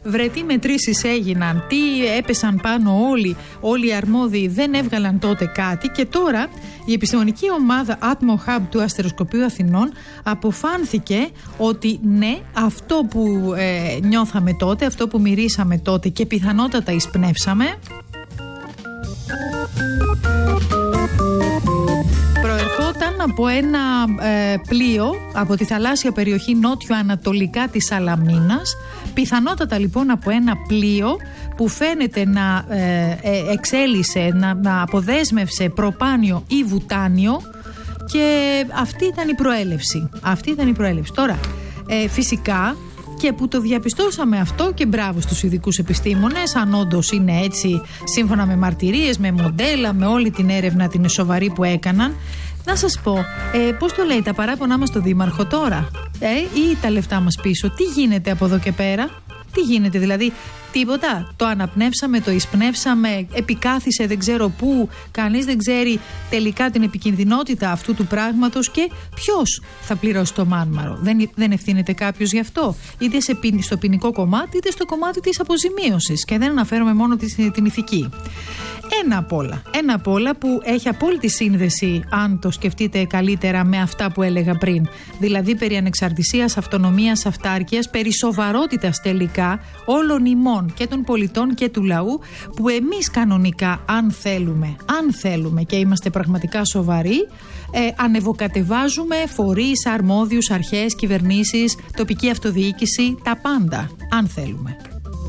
Βρε τι μετρήσεις έγιναν, τι έπεσαν πάνω όλοι οι αρμόδιοι, δεν έβγαλαν τότε κάτι. Και τώρα η επιστημονική ομάδα Atmo Hub του Αστεροσκοπείου Αθηνών αποφάνθηκε ότι ναι, αυτό που νιώθαμε τότε, αυτό που μυρίσαμε τότε και πιθανότατα εισπνεύσαμε, προερχόταν από ένα πλοίο από τη θαλάσσια περιοχή νότιο-ανατολικά της Σαλαμίνας. Πιθανότατα λοιπόν από ένα πλοίο που φαίνεται να εξέλισε, να αποδέσμευσε προπάνιο ή βουτάνιο, και αυτή ήταν η προέλευση. Τώρα φυσικά, και που το διαπιστώσαμε αυτό, και μπράβο στους ειδικούς επιστήμονες, αν όντως είναι έτσι, σύμφωνα με μαρτυρίες, με μοντέλα, με όλη την έρευνα την σοβαρή που έκαναν. Να σας πω, πώς το λέει, τα παράπονά μας στο Δήμαρχο τώρα, ή τα λεφτά μας πίσω, τι γίνεται από εδώ και πέρα, τι γίνεται δηλαδή? Τίποτα. Το αναπνεύσαμε, το εισπνεύσαμε, επικάθισε δεν ξέρω πού, κανείς δεν ξέρει τελικά την επικινδυνότητα αυτού του πράγματος, και ποιος θα πληρώσει το μάρμαρο? Δεν ευθύνεται κάποιος γι' αυτό, είτε στο ποινικό κομμάτι είτε στο κομμάτι της αποζημίωσης, και δεν αναφέρομαι μόνο την ηθική. Ένα απ' όλα που έχει απόλυτη σύνδεση, αν το σκεφτείτε καλύτερα, με αυτά που έλεγα πριν. Δηλαδή περί ανεξαρτησίας, αυτονομίας, αυτάρκειας, περί σοβαρότητας τελικά όλων ημών, και των πολιτών και του λαού, που εμείς κανονικά, αν θέλουμε και είμαστε πραγματικά σοβαροί, ανεβοκατεβάζουμε φορείς, αρμόδιους, αρχές, κυβερνήσεις, τοπική αυτοδιοίκηση, τα πάντα, αν θέλουμε.